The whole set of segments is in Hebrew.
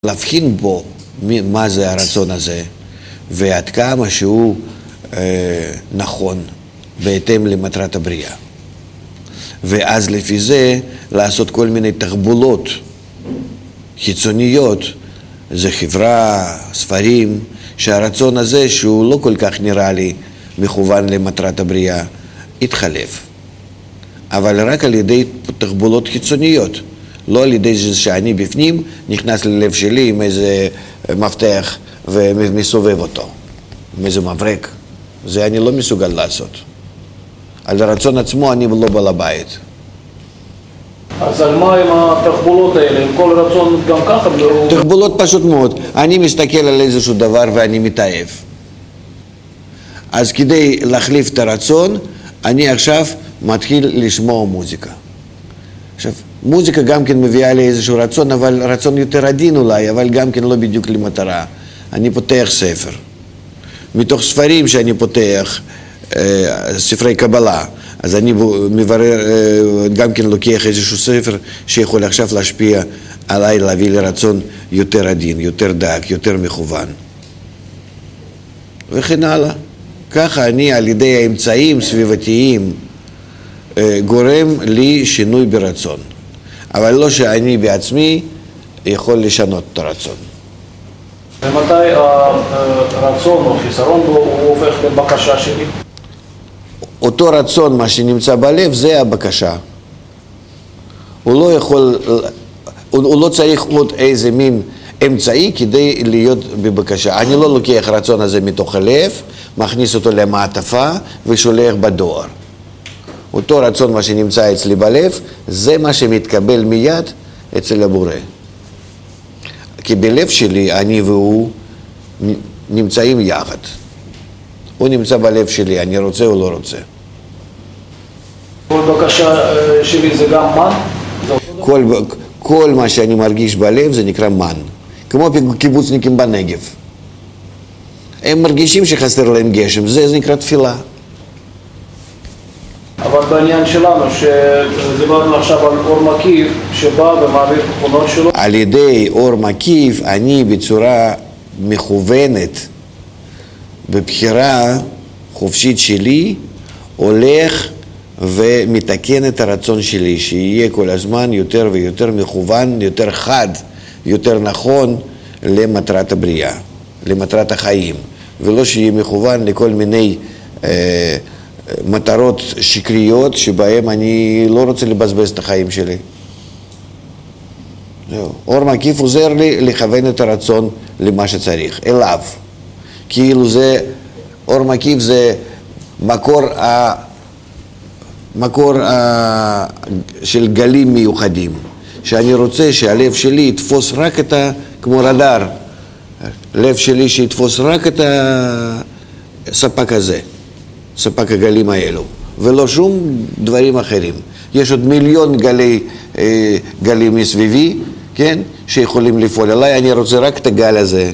להבחין בו מה זה הרצון הזה ועד כמה שהוא נכון בהתאם למטרת הבריאה. ואז לפי זה לעשות כל מיני תחבולות חיצוניות, זה חברה, ספרים, שהרצון הזה שהוא לא כל כך נראה לי מכוון למטרת הבריאה, יתחלף. אבל רק על ידי תחבולות חיצוניות. לא על ידי שאני בפנים נכנס ללב שלי עם איזה מפתח ומסובב אותו, עם איזה מברק. זה אני לא מסוגל לעשות. על הרצון עצמו אני לא בעל הבית. אז על מה עם התחבולות האלה? עם כל רצון גם ככה? תחבולות פשוט מאוד. אני מסתכל על איזשהו דבר ואני מתאהב. אז כדי להחליף את הרצון, אני עכשיו מתחיל לשמוע מוזיקה. עכשיו, מוזיקה גם כן מביאה לי איזשהו רצון, אבל רצון יותר עדין אולי, אבל גם כן לא בדיוק למטרה. אני פותח ספר. מתוך ספרים שאני פותח, ספרי קבלה, אז אני מברר, גם כן לוקח איזשהו ספר שיכול עכשיו להשפיע עליי, להביא לרצון יותר עדין, יותר דק, יותר מכוון. וכן הלאה. ככה אני על ידי האמצעים סביבתיים גורם לי שינוי ברצון. אבל לא שאני בעצמי יכול לשנות את הרצון. ומתי הרצון או חיסרון בו הוא הופך לבקשה שלי? אותו רצון, מה שנמצא בלב, זה הבקשה. הוא לא צריך עוד איזה מין אמצעי כדי להיות בבקשה. אני לא לוקח רצון הזה מתוך הלב, מכניס אותו למעטפה ושולח בדואר. אותו רצון, מה שנמצא אצלי בלב, זה מה שמתקבל מיד אצל הבורא. כי בלב שלי אני והוא נמצאים יחד. הוא נמצא בלב שלי, אני רוצה או לא רוצה. כל בקשה שלי זה גם מן? כל מה שאני מרגיש בלב זה נקרא מן. כמו קיבוצניקים בנגב. הם מרגישים שחסר להם גשם, זה נקרא תפילה. אבל בעניין שלנו, שדיברנו עכשיו על אור מקיף, שבא ומעביר תכונות שלו. על ידי אור מקיף, אני בצורה מכוונת, בבחירה חופשית שלי, הולך ומתקן את הרצון שלי, שיהיה כל הזמן יותר ויותר מכוון, יותר חד, יותר נכון למטרת הבריאה, למטרת החיים, ולא שיהיה מכוון לכל מיני מטרות שקריות שבהם אני לא רוצה לבזבז את החיים שלי. אור מקיף עוזר לי לכוון את הרצון למה שצריך, אליו. כאילו זה, אור מקיף זה מקור של גלים מיוחדים, שאני רוצה שהלב שלי יתפוס רק את כמו רדאר, לב שלי שיתפוס רק את הספק הזה. ספק הגלים האלו, ולא שום דברים אחרים. יש עוד מיליון גלים מסביבי, כן, שיכולים לפעול עליי, אני רוצה רק את הגל הזה.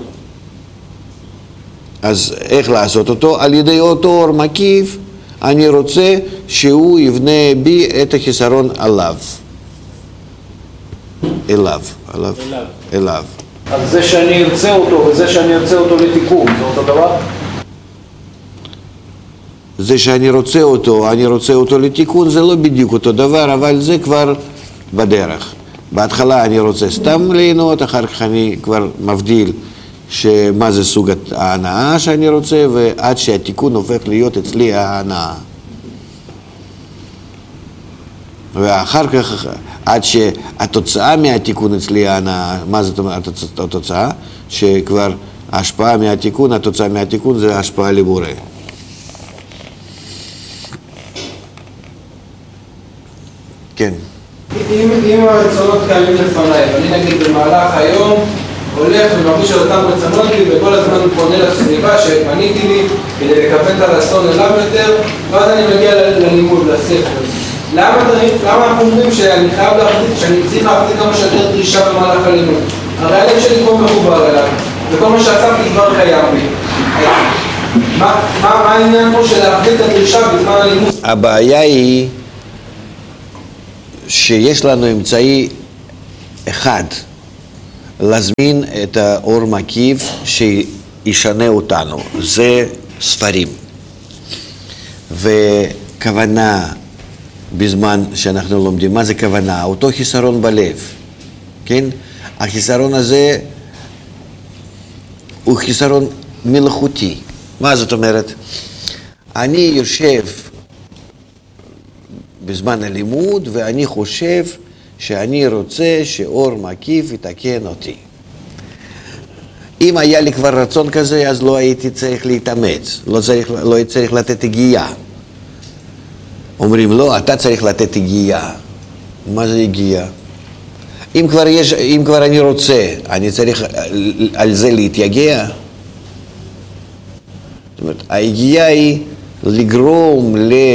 אז איך לעשות אותו? על ידי אותו אור מקיף, אני רוצה שהוא יבנה בי את החיסרון עליו. אליו. אז זה שאני ארצה אותו וזה שאני ארצה אותו לתיקון, זה אותו דבר? זה שאני רוצה אותו לתיקון, זה לא בדיוק אותו דבר, אבל זה כבר בדרך. בהתחלה אני רוצה סתם ליהנות, אחר כך אני כבר מבדיל שמה זה סוג ההנאה שאני רוצה, ועד שהתיקון הופך להיות אצלי ההנאה. ואחר כך, עד שהתוצאה מהתיקון אצלי ההנאה, מה זאת אומרת התוצאה? שכבר ההשפעה מהתיקון, התוצאה מהתיקון זה ההשפעה לבורא. כן. אם הרצונות קיימים לפניי, ואני נגיד במהלך היום הולך ומרגיש על אותם רצונות לי וכל הזמן פונה לסביבה שפניתי לי כדי לקבל את הרצון אליו יותר, ואז אני מגיע ללימוד, לספר. למה אנחנו אומרים שאני חייב להחליט, שאני צריך להחליט כמה שיותר דרישה במהלך הלימוד? הרי הלב שלי כבר מחובר אליו, וכל מה שעשיתי כבר קיים לי. מה העניין פה של להחליט את הדרישה בזמן הלימוד? הבעיה היא שיש לנו אמצעי אחד להזמין את האור מקיף שישנה אותנו. זה ספרים. וכוונה בזמן שאנחנו לומדים, מה זה כוונה? אותו חיסרון בלב, כן? החיסרון הזה הוא חיסרון מלאכותי. מה זאת אומרת? אני יושב בזמן הלימוד ואני חושב שאני רוצה שאור מקיף יתקן אותי. אם היה לי כבר רצון כזה, אז לא הייתי צריך להתאמץ, לא הייתי צריך לתת הגיעה. אומרים, לא, אתה צריך לתת הגיעה. מה זה הגיעה? אם כבר אני רוצה, אני צריך על זה להתייגע. זאת אומרת, ההגיעה היא לגרום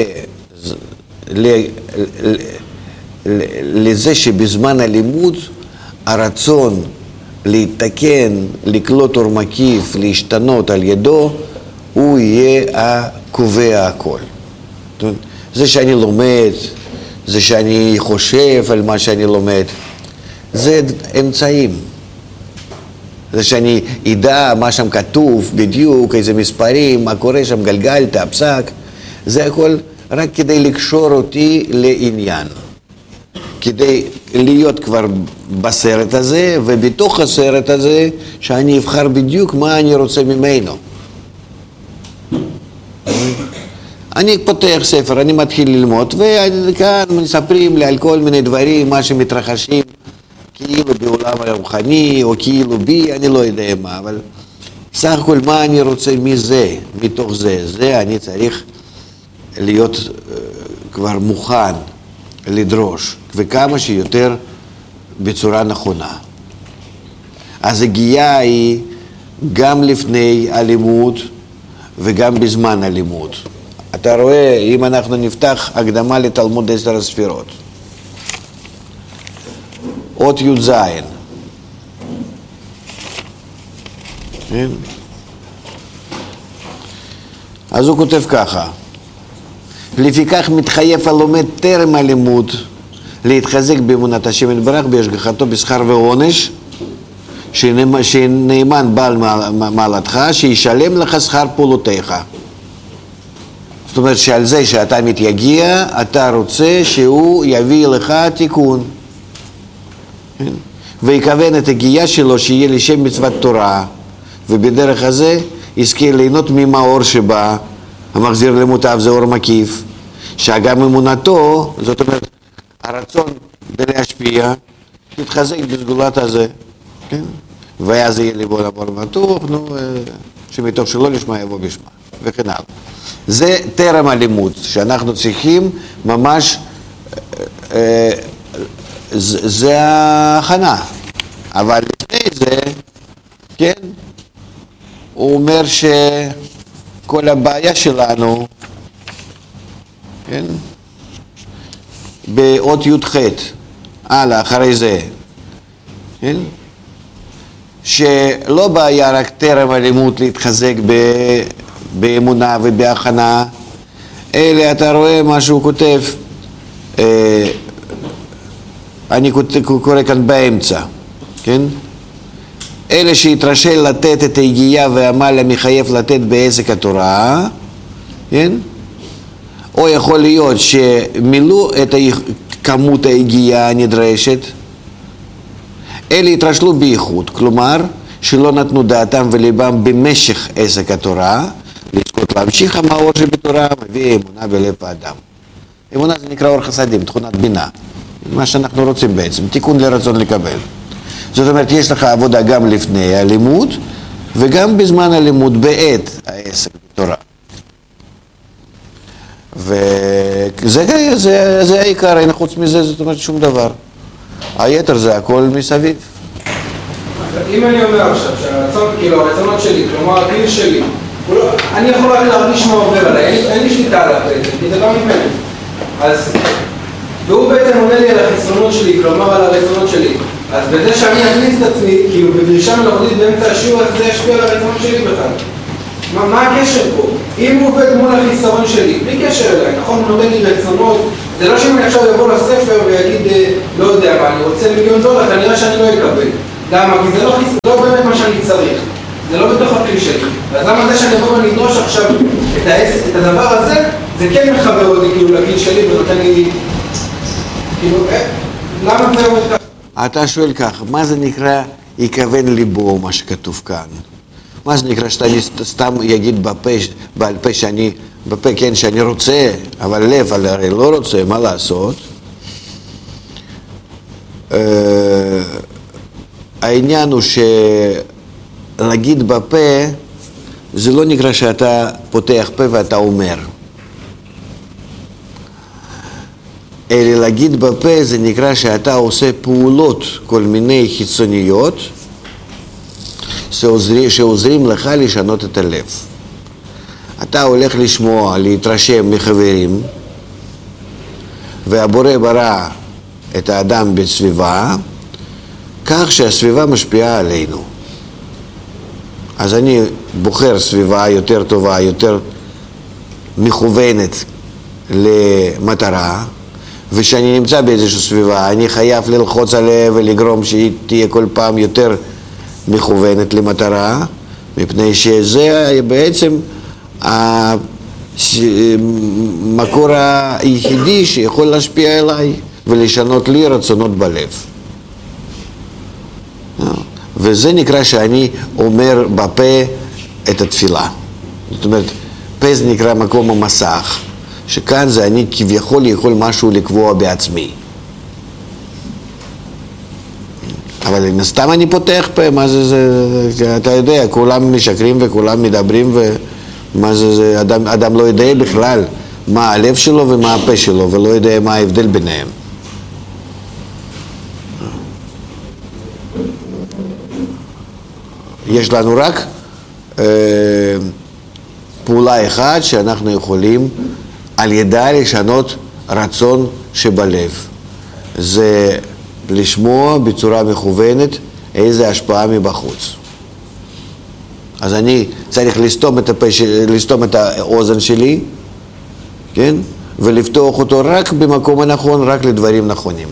לזה שבזמן הלימוד הרצון להתקן, לקלוט אור מקיף, להשתנות על ידו, הוא יהיה הקובע הכל. זאת אומרת, זה שאני לומד, זה שאני חושב על מה שאני לומד, זה אמצעים. זה שאני ידע מה שם כתוב בדיוק, איזה מספרים, מה קורה שם, גלגלת, הפסק, זה הכל רק כדי לקשור אותי לעניין. כדי להיות כבר בסרט הזה, ובתוך הסרט הזה, שאני אבחר בדיוק מה אני רוצה ממנו. אני פותח ספר, אני מתחיל ללמוד, וכאן מספרים לי על כל מיני דברים, מה שמתרחשים, כאילו בעולם הרוחני, או כאילו בי, אני לא יודע מה, אבל סך הכל מה אני רוצה מזה, מתוך זה אני צריך להיות כבר מוכן לדרוש, וכמה שיותר בצורה נכונה. אז הגיעה היא גם לפני הלימוד וגם בזמן הלימוד. אתה רואה, אם אנחנו נפתח הקדמה לתלמוד 10 הספירות, אות י"ז, אז הוא כותב ככה: לפיכך מתחייב הלומד טרם הלימוד להתחזק באמונת השם יתברך, בהשגחתו בשכר ועונש, שנאמן בעל מעלתך, שישלם לך שכר פעולותיך. זאת אומרת שעל זה שאתה מתייגע, אתה רוצה שהוא יביא לך תיקון. ויקוון את הגיעה שלו שיהיה לשם מצוות תורה, ובדרך הזה יזכה ליהנות ממאור שבא, המחזיר למוטב, זה אור מקיף, שגם אמונתו, זאת אומרת, הרצון להשפיע, תתחזק בסגולת הזה, כן? ואז יהיה ליבו לבור בטוח, שמתוך שלא לשמה יבוא בשמה, וכן הלאה. זה טרם הלימוד, שאנחנו צריכים ממש, זה ההכנה. אבל לפני זה, כן, הוא אומר שכל הבעיה שלנו, כן, באות י"ח, הלאה, אחרי זה, כן, שלא בעיה רק טרם הלימוד להתחזק באמונה ובהכנה, אלא אתה רואה מה שהוא כותב, אני קורא כאן באמצע, כן? אלה שהתרשל לתת את היגיעה והעמל המחייב לתת בעסק התורה, כן? או יכול להיות שמילאו את כמות היגיעה הנדרשת, אלה התרשלו בייחוד, כלומר שלא נתנו דעתם וליבם במשך עסק התורה, לזכות להמשיך המאור שבתורה מביא אמונה בלב האדם. אמונה זה נקרא אור חסדים, תכונת בינה, מה שאנחנו רוצים בעצם, תיקון לרצון לקבל. זאת אומרת, יש לך עבודה גם לפני הלימוד וגם בזמן הלימוד בעת העסק בתורה. וזה העיקר, אין חוץ מזה, זאת אומרת שום דבר. היתר זה הכל מסביב. אם אני אומר עכשיו שהרצון, כאילו הרצונות שלי, כלומר הגיל שלי, אני יכול רק להרגיש מה עובר עליי, אין לי שליטה עליו בעצם, כי זה לא ממנו. אז, והוא בעצם עונה לי על החסרונות שלי, כלומר על הרצונות שלי. אז בזה שאני אכניס את עצמי, כאילו בדרישה מלאכותית באמצע השיעור, אז זה ישפיע על הרצונות שלי בכלל. מה הקשר פה? אם הוא עובד מול החיסרון שלי, בלי קשר אליי, נכון, הוא נותן לי רצונות, זה לא שאם אני עכשיו יבוא לספר ויגיד, לא יודע מה, אני רוצה $1,000,000, כנראה שאני לא אקבל. למה? כי זה לא באמת מה שאני צריך. זה לא בתוך הכלי שלי. אז למה זה שאני אבוא ונדרוש עכשיו את הדבר הזה, זה כן מחבר אותי כאילו לגיל שלי ונותן לי... כאילו, למה זה עובד ככה? אתה שואל כך, מה זה נקרא יכוון ליבו, מה שכתוב כאן? מה זה נקרא שאתה סתם יגיד בעל פה כן שאני רוצה, אבל לב הרי לא רוצה, מה לעשות? העניין הוא שלהגיד בפה זה לא נקרא שאתה פותח פה ואתה אומר, אלא להגיד בפה זה נקרא שאתה עושה פעולות כל מיני חיצוניות שעוזרים לך לשנות את הלב. אתה הולך לשמוע, להתרשם מחברים, והבורא ברא את האדם בסביבה כך שהסביבה משפיעה עלינו. אז אני בוחר סביבה יותר טובה, יותר מכוונת למטרה, ושאני נמצא באיזושהי סביבה, אני חייב ללחוץ עליה ולגרום שהיא תהיה כל פעם יותר מכוונת למטרה, מפני שזה בעצם המקור היחידי שיכול להשפיע עליי ולשנות לי רצונות בלב. וזה נקרא שאני אומר בפה את התפילה. זאת אומרת, פה זה נקרא מקום המסך, שכאן זה אני כביכול יכול משהו לקבוע בעצמי. אבל אם סתם אני פותח פה, מה זה, אתה יודע, כולם משקרים וכולם מדברים, ומה זה, אדם לא יודע בכלל מה הלב שלו ומה הפה שלו, ולא יודע מה ההבדל ביניהם. יש לנו רק פעולה אחת שאנחנו יכולים על ידה לשנות רצון שבלב. זה לשמוע בצורה מכוונת איזה השפעה מבחוץ. אז אני צריך לסתום את האוזן שלי, כן? ולפתוח אותו רק במקום הנכון, רק לדברים נכונים.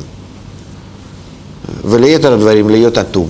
וליתר הדברים להיות אטום.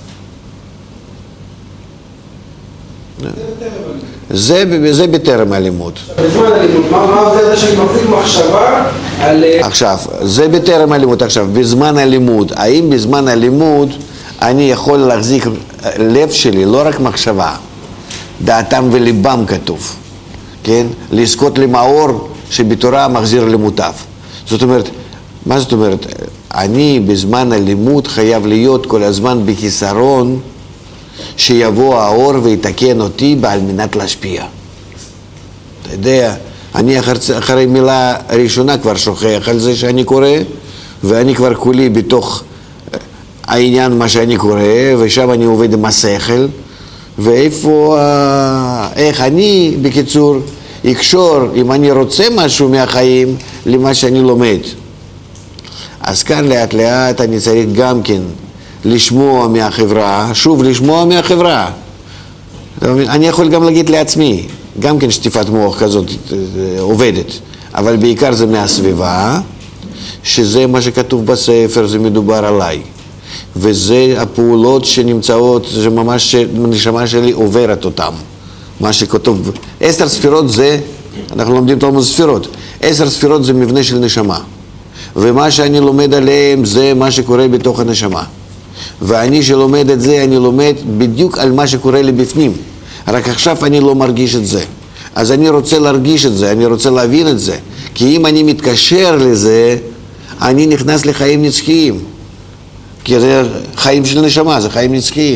זה בטרם הלימוד. בזמן הלימוד, מה זה שאני מחזיק מחשבה על... עכשיו, זה בטרם הלימוד. עכשיו, בזמן הלימוד, האם בזמן הלימוד אני יכול להחזיק לב שלי, לא רק מחשבה, דעתם וליבם כתוב, כן? לזכות למאור שבתורה מחזיר למוטב. זאת אומרת, מה זאת אומרת? אני בזמן הלימוד חייב להיות כל הזמן בחיסרון, שיבוא האור ויתקן אותי על מנת להשפיע. אתה יודע, אני אחרי מילה ראשונה כבר שוכח על זה שאני קורא, ואני כבר כולי בתוך העניין מה שאני קורא, ושם אני עובד עם השכל, ואיפה, איך אני, בקיצור, אקשור, אם אני רוצה משהו מהחיים, למה שאני לומד. אז כאן לאט לאט אני צריך גם כן לשמוע מהחברה, שוב לשמוע מהחברה. אני יכול גם להגיד לעצמי, גם כן שטיפת מוח כזאת עובדת, אבל בעיקר זה מהסביבה, שזה מה שכתוב בספר, זה מדובר עליי. וזה הפעולות שנמצאות, שממש הנשמה שלי עוברת אותם. מה שכתוב, 10 ספירות זה, אנחנו לומדים תלמוד ספירות, 10 ספירות זה מבנה של נשמה. ומה שאני לומד עליהם זה מה שקורה בתוך הנשמה. ואני שלומד את זה, אני לומד בדיוק על מה שקורה לי בפנים. רק עכשיו אני לא מרגיש את זה. אז אני רוצה להרגיש את זה, אני רוצה להבין את זה. כי אם אני מתקשר לזה, אני נכנס לחיים נצחיים. כי זה חיים של נשמה, זה חיים נצחיים.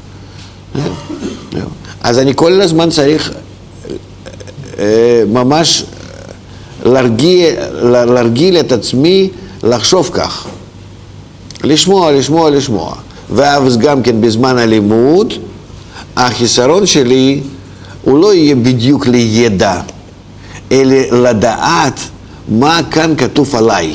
אז אני כל הזמן צריך ממש להרגיל את עצמי לחשוב כך. לשמוע. ואז גם כן בזמן הלימוד, החיסרון שלי הוא לא יהיה בדיוק לידע, אלא לדעת מה כאן כתוב עליי.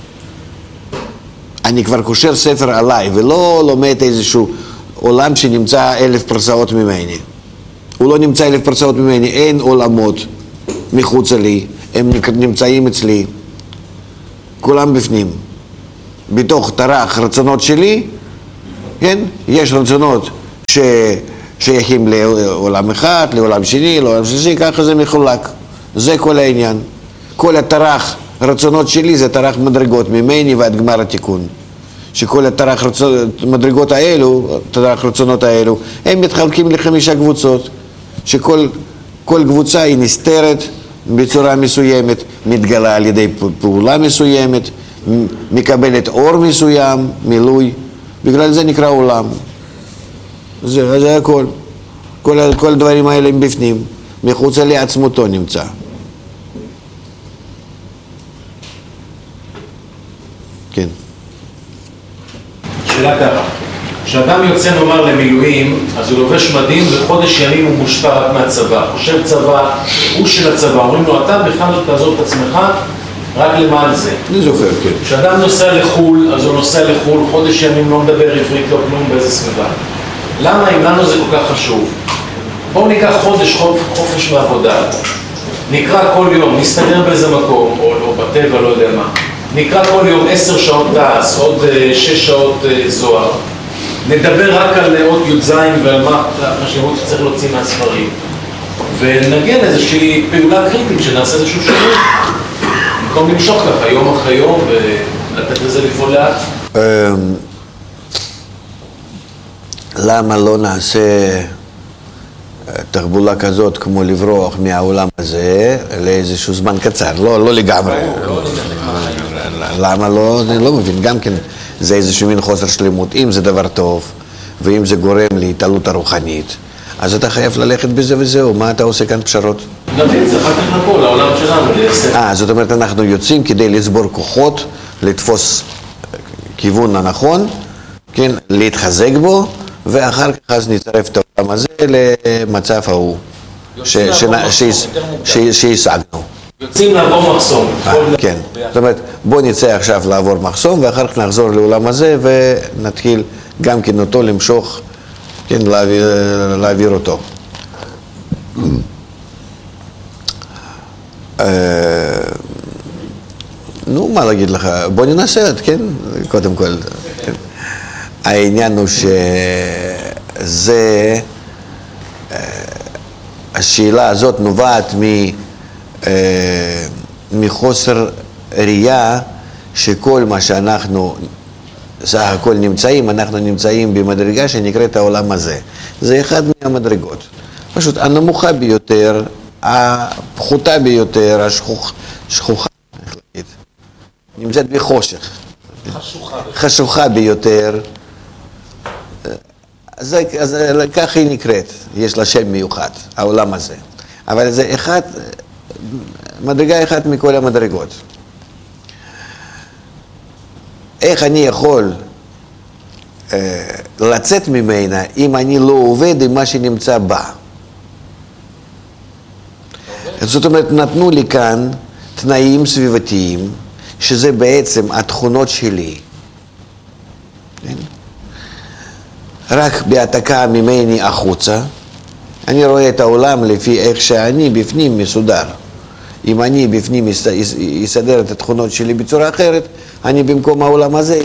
אני כבר קושר ספר עליי, ולא לומד איזשהו עולם שנמצא 1000 פרסאות ממני. הוא לא נמצא 1000 פרסאות ממני, אין עולמות מחוץ לי, הם נמצאים אצלי, כולם בפנים. בתוך תרח רצונות שלי, כן? יש רצונות ששייכים לעולם אחד, לעולם שני, לעולם שלישי, ככה זה מחולק. זה כל העניין. כל התרח רצונות שלי זה תרח מדרגות, ממני ועד גמר התיקון. שכל התרח מדרגות האלו, תרח רצונות האלו, הם מתחלקים ל5 קבוצות, שכל קבוצה היא נסתרת בצורה מסוימת, מתגלה על ידי פעולה מסוימת, מקבלת אור מסוים, מילוי, בגלל זה נקרא עולם. זה הכל. כל הדברים האלה הם בפנים, מחוץ לעצמותו נמצא. כן. שאלה ככה, כשאדם יוצא נאמר למילואים, אז הוא לובש מדים וחודש ימים הוא מושפע רק מהצבא, חושב צבא, הוא של הצבא, אומרים לו אתה בכלל תעזוב את עצמך רק למען זה. אני זוכר, כן. כשאדם נוסע לחול, אז הוא נוסע לחול, חודש ימים לא מדבר עברית, לא כלום באיזה סביבה. למה אם לנו זה כל כך חשוב? בואו ניקח חודש חופש מעבודה, נקרא כל יום, נסתדר באיזה מקום, או בטבע, לא יודע מה. נקרא כל יום 10 שעות טס, עוד 6 שעות זוהר. נדבר רק על עוד י"ז ועל מה החשיבות שצריך להוציא מהספרים. ונגיע לאיזושהי פעולה קריטית שנעשה איזשהו שינוי. במקום למשוך ככה יום אחרי יום ולתת לזה לפעול לאט. למה לא נעשה תחבולה כזאת כמו לברוח מהעולם הזה לאיזשהו זמן קצר? לא לגמרי. למה לא? אני לא מבין. גם כן זה איזשהו מין חוסר שלמות. אם זה דבר טוב, ואם זה גורם להתעלות הרוחנית, אז אתה חייב ללכת בזה וזהו. מה אתה עושה כאן פשרות? נבין, זה אחר כך נבוא לעולם שלנו. זאת אומרת, אנחנו יוצאים כדי לצבור כוחות, לתפוס כיוון הנכון, כן, להתחזק בו, ואחר כך אז נצרף את העולם הזה למצב ההוא שהשגנו. יוצאים לעבור מחסום. כן, זאת אומרת, בוא נצא עכשיו לעבור מחסום ואחר כך נחזור לעולם הזה ונתחיל גם כן אותו למשוך, כן, להעביר אותו. נו, מה להגיד לך? בוא ננסה, כן, קודם כל. העניין הוא שזה, השאלה הזאת נובעת מחוסר ראייה שכל מה שאנחנו סך הכל נמצאים, אנחנו נמצאים במדרגה שנקראת העולם הזה. זה אחד מהמדרגות. פשוט הנמוכה ביותר, הפחותה ביותר, השכוחה, איך להגיד, נמצאת בחושך. חשוכה ביותר. אז כך היא נקראת, יש לה שם מיוחד, העולם הזה. אבל זה אחד, מדרגה אחת מכל המדרגות. איך אני יכול לצאת ממנה אם אני לא עובד עם מה שנמצא בה? זאת אומרת, נתנו לי כאן תנאים סביבתיים, שזה בעצם התכונות שלי. רק בהעתקה ממני החוצה, אני רואה את העולם לפי איך שאני בפנים מסודר. אם אני בפנים יסדר את התכונות שלי בצורה אחרת, אני במקום העולם הזה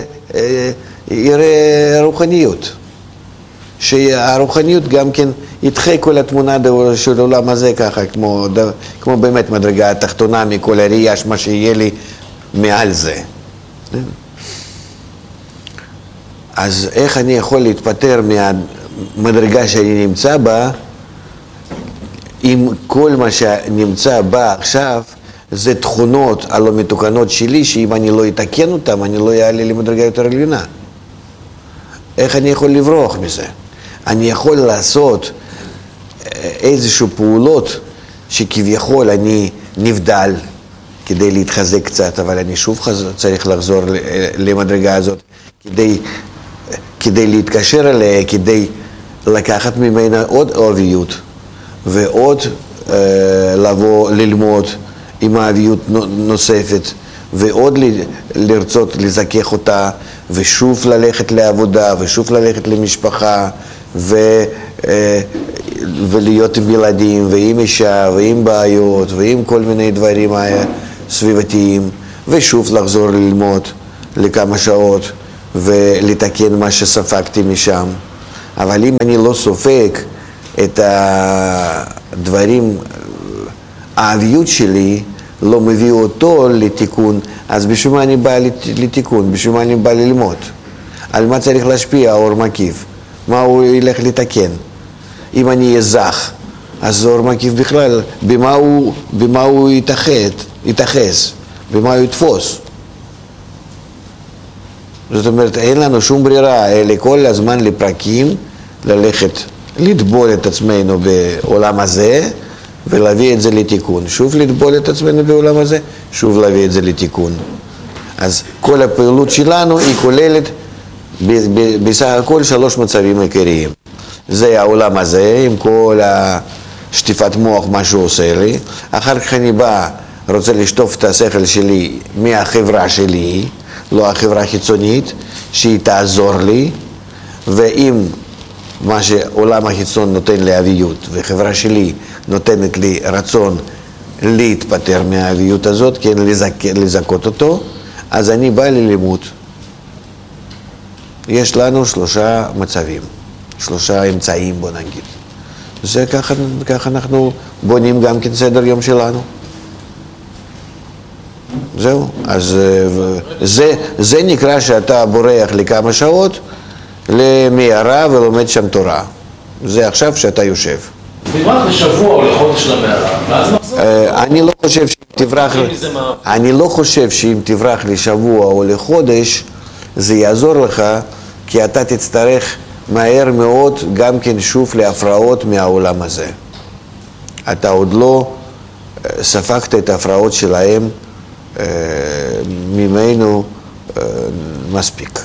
יראה רוחניות. שהרוחניות גם כן ידחה כל התמונה של העולם הזה ככה, כמו באמת מדרגה התחתונה מכל הראייה, מה שיהיה לי מעל זה. אז איך אני יכול להתפטר מהמדרגה שאני נמצא בה, אם כל מה שנמצא בה עכשיו זה תכונות הלא מתוקנות שלי, שאם אני לא אתקן אותם, אני לא אעלה למדרגה יותר עליונה. איך אני יכול לברוח מזה? אני יכול לעשות איזשהו פעולות שכביכול אני נבדל כדי להתחזק קצת, אבל אני שוב צריך לחזור למדרגה הזאת כדי להתקשר אליה, כדי לקחת ממנה עוד אוהביות ועוד לבוא ללמוד עם אוהביות נוספת ועוד לרצות לזכך אותה ושוב ללכת לעבודה ושוב ללכת למשפחה ולהיות עם ילדים ועם אישה ועם בעיות ועם כל מיני דברים סביבתיים ושוב לחזור ללמוד לכמה שעות ולתקן מה שספגתי משם. אבל אם אני לא סופג את הדברים, האביות שלי לא מביא אותו לתיקון, אז בשביל מה אני בא לתיקון? בשביל מה אני בא ללמוד? על מה צריך להשפיע האור מקיף? מה הוא ילך לתקן? אם אני אהיה זך, אז האור מקיף בכלל, במה הוא יתאחז? במה הוא יתפוס? זאת אומרת, אין לנו שום ברירה, אלא כל הזמן לפרקים, ללכת, לטבול את עצמנו בעולם הזה, ולהביא את זה לתיקון. שוב לטבול את עצמנו בעולם הזה, שוב להביא את זה לתיקון. אז כל הפעילות שלנו היא כוללת בסך הכל 3 מצבים עיקריים. זה העולם הזה, עם כל השטיפת מוח, מה שהוא עושה לי. אחר כך אני בא, רוצה לשטוף את השכל שלי מהחברה שלי, לא החברה החיצונית, שהיא תעזור לי, ואם מה שעולם החיצון נותן לי אביות, וחברה שלי נותנת לי רצון להתפטר מהאביות הזאת, כן, לזכות אותו, אז אני בא ללימוד. יש לנו 3 מצבים, 3 אמצעים, בוא נגיד. זה ככה אנחנו בונים גם כן סדר יום שלנו. זהו, אז זה נקרא שאתה בורח לכמה שעות למערה ולומד שם תורה. זה עכשיו שאתה יושב. תברח לשבוע או לחודש למערה, ואז נחזור. אני לא חושב שאם תברח לשבוע או לחודש, זה יעזור לך, כי אתה תצטרך מהר מאוד גם כן שוב להפרעות מהעולם הזה. אתה עוד לא ספגת את ההפרעות שלהם ממנו מספיק.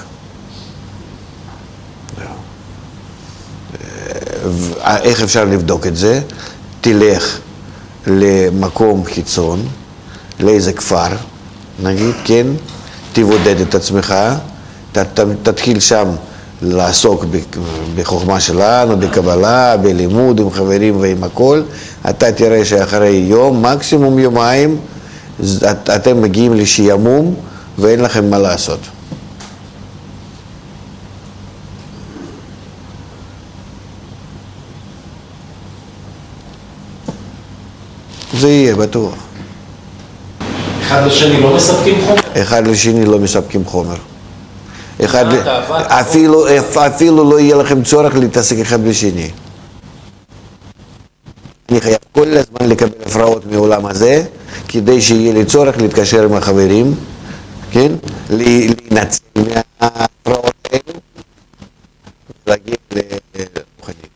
איך אפשר לבדוק את זה? תלך למקום חיצון, לאיזה כפר, נגיד, כן? תבודד את עצמך, תתחיל שם לעסוק בחוכמה שלנו, בקבלה, בלימוד עם חברים ועם הכל. אתה תראה שאחרי יום, מקסימום יומיים, אתם מגיעים לשעמום ואין לכם מה לעשות. זה יהיה בטוח. אחד לשני לא מספקים חומר? אחד לשני לא מספקים חומר. אפילו לא יהיה לכם צורך להתעסק אחד בשני. אני חייב כל הזמן לקבל הפרעות מעולם הזה, כדי שיהיה לי צורך להתקשר עם החברים, כן? להינצל מההפרעות האלו, ולהגיע לרוחניות.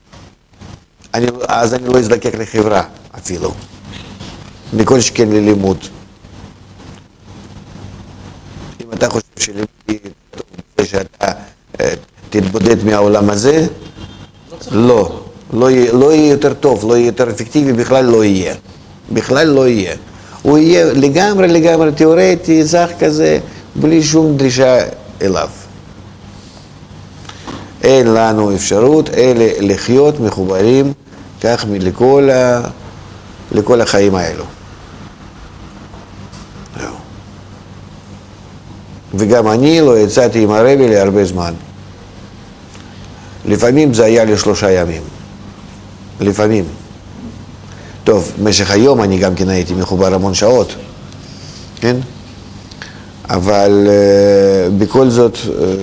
אז אני לא אזדקק לחברה אפילו, מכל שכן ללימוד. אם אתה חושב שלימוד יהיה טוב בזה שאתה תתבודד מהעולם הזה, לא יהיה יותר טוב, לא יהיה יותר אפקטיבי, בכלל לא יהיה. בכלל לא יהיה. הוא יהיה לגמרי תיאורטי, זך כזה, בלי שום דרישה אליו. אין לנו אפשרות אלא לחיות מחוברים כך לכל החיים האלו. וגם אני לא יצאתי עם הרבי להרבה זמן. לפעמים זה היה ל3 ימים. לפעמים. טוב, במשך היום אני גם כן הייתי מחובר המון שעות, כן? אבל בכל זאת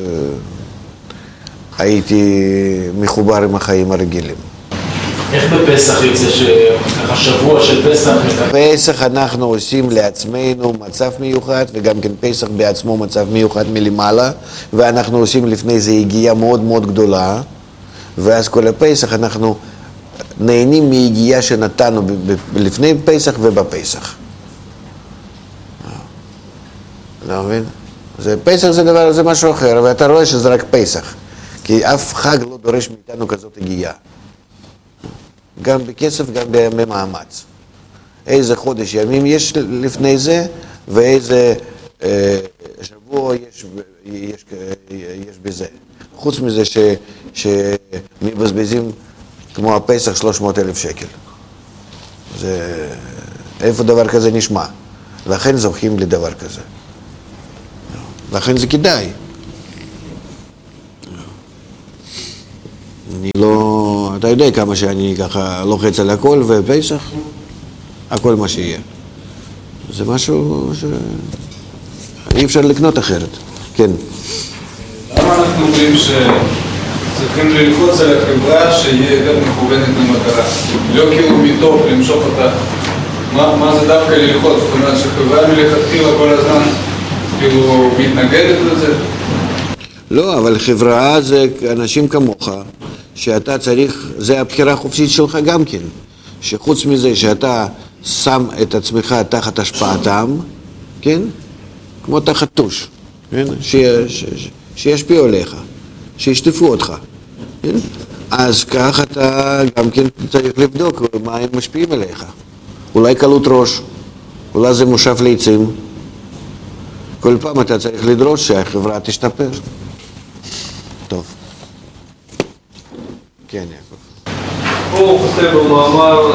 הייתי מחובר עם החיים הרגילים. איך בפסח יוצא שככה שבוע של פסח? פסח אנחנו עושים לעצמנו מצב מיוחד, וגם כן פסח בעצמו מצב מיוחד מלמעלה, ואנחנו עושים לפני זה הגיעה מאוד מאוד גדולה, ואז כל הפסח אנחנו נהנים מהגיעה שנתנו לפני פסח ובפסח. לא מבין? פסח זה משהו אחר, ואתה רואה שזה רק פסח, כי אף חג לא דורש מאיתנו כזאת הגיעה. גם בכסף, גם במאמץ. איזה חודש ימים יש לפני זה, ואיזה שבוע יש בזה. חוץ מזה שמבזבזים כמו הפסח 300,000 שקל. איפה דבר כזה נשמע? לכן זוכים לדבר כזה. לכן זה כדאי. אני לא... אתה יודע כמה שאני ככה לוחץ על הכל ופסח, הכל מה שיהיה. זה משהו שאי אפשר לקנות אחרת. כן. למה אנחנו אומרים שצריכים ללחוץ על החברה שיהיה יותר מכוונת למטרה? לא כאילו מתוך למשוך אותה. מה זה דווקא ללחוץ? זאת אומרת שחברה מלכתחילה כל הזמן כאילו מתנגדת לזה? לא, אבל חברה זה אנשים כמוך, שאתה צריך, זה הבחירה החופשית שלך גם כן. שחוץ מזה שאתה שם את עצמך תחת השפעתם, כן? כמו תחת טוש, כן? שישפיעו עליך, שישטפו אותך, כן? אז כך אתה גם כן צריך לבדוק מה הם משפיעים עליך. אולי קלות ראש, אולי זה מושב לעצים. כל פעם אתה צריך לדרוש שהחברה תשתפר. טוב. כן, יעקב. פה הוא כותב במאמר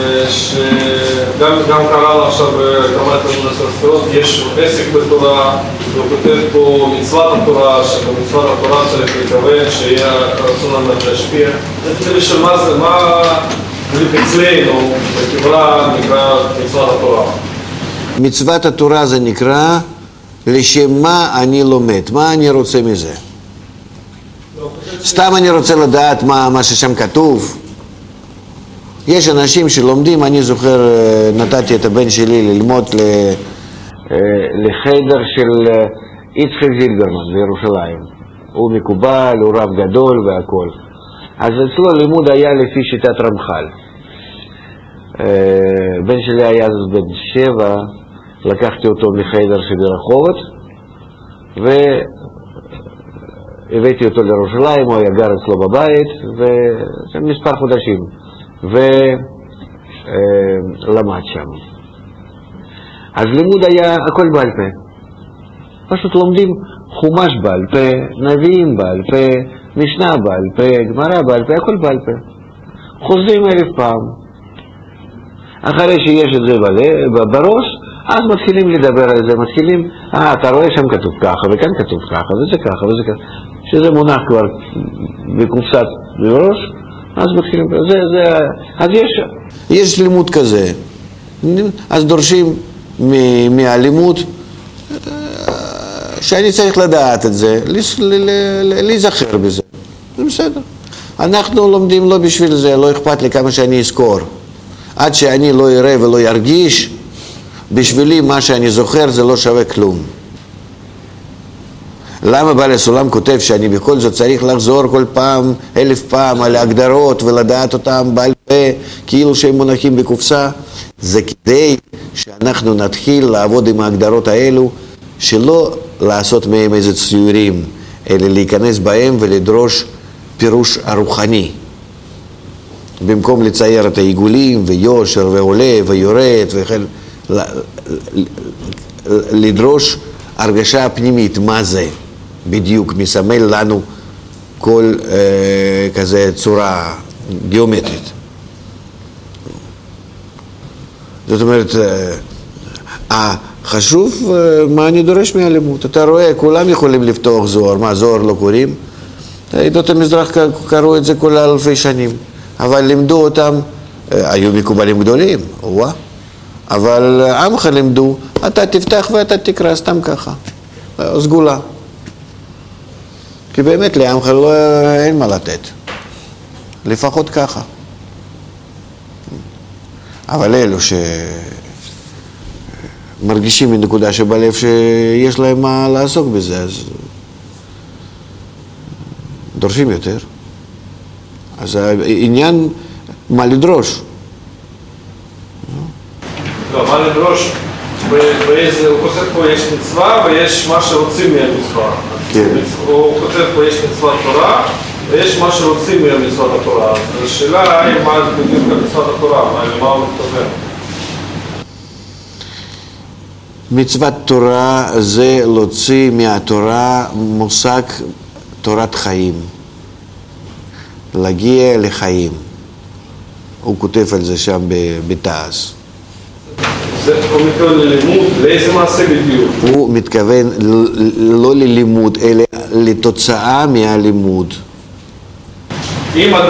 שגם קרא לו עכשיו כמה תלמוד הספרות, יש עסק בתורה, והוא כותב פה מצוות התורה, שבמצוות התורה צריך לכוון שיהיה רצון על להשפיע. זה בשביל מה זה, מה אצלנו בחברה נקרא מצוות התורה? מצוות התורה זה נקרא לשם מה אני לומד, מה אני רוצה מזה. סתם אני רוצה לדעת מה ששם כתוב. יש אנשים שלומדים, אני זוכר, נתתי את הבן שלי ללמוד לחדר של יצחק זילברמן בירושלים. הוא מקובל, הוא רב גדול והכל. אז אצלו לימוד היה לפי שיטת רמח"ל. בן שלי היה אז בן 7, לקחתי אותו מחדר שברחובות, והבאתי אותו לירושלים, הוא היה גר אצלו בבית, ומספר חודשים, ולמד שם. אז לימוד היה הכל בעל פה. פשוט לומדים חומש בעל פה, נביאים בעל פה, משנה בעל פה, גמרא בעל פה, הכל בעל פה. חוזרים 1000 פעם. אחרי שיש את זה בראש, אז מתחילים לדבר על זה, מתחילים, אתה רואה שם כתוב ככה, וכאן כתוב ככה, וזה ככה, וזה ככה. שזה מונח כבר בקופסת בראש, אז מתחילים, אז יש לימוד כזה. אז דורשים מהלימוד, שאני צריך לדעת את זה, להיזכר בזה. זה בסדר. אנחנו לומדים לא בשביל זה, לא אכפת לי כמה שאני אזכור. עד שאני לא אראה ולא ירגיש, בשבילי מה שאני זוכר זה לא שווה כלום. למה בעל הסולם כותב שאני בכל זאת צריך לחזור כל פעם, 1000 פעם על ההגדרות ולדעת אותם בעל פה כאילו שהם מונחים בקופסה? זה כדי שאנחנו נתחיל לעבוד עם ההגדרות האלו, שלא לעשות מהם איזה ציורים, אלא להיכנס בהם ולדרוש פירוש הרוחני. במקום לצייר את העיגולים ויושר ועולה ויורד וכן, לדרוש הרגשה פנימית, מה זה בדיוק מסמל לנו כל כזה צורה גיאומטרית. זאת אומרת, חשוב מה אני דורש מהלימוד. אתה רואה, כולם יכולים לפתוח זוהר, מה זוהר לא קוראים? עדות המזרח קראו את זה כל 1000 שנים, אבל לימדו אותם, היו מקובלים גדולים, אבל עמך לימדו, אתה תפתח ואתה תקרא סתם ככה, סגולה. כי באמת לעמך אין מה לתת, לפחות ככה. אבל אלו שמרגישים מנקודה שבלב שיש להם מה לעסוק בזה, אז דורשים יותר. אז העניין מה לדרוש. לא, מה לדרוש? הוא כותב פה יש מצווה ויש מה שרוצים מהמצווה. הוא כותב פה יש מצוות תורה ויש מה שרוצים מהמצוות התורה. אז השאלה היא מה בדיוק במצוות התורה, למה הוא מתכוון? מצוות תורה זה להוציא מהתורה מושג תורת חיים. להגיע לחיים. הוא כותב על זה שם בתעש. הוא מתכוון ללימוד, לאיזה מעשה בדיוק? הוא מתכוון לא ללימוד, אלא לתוצאה מהלימוד. אם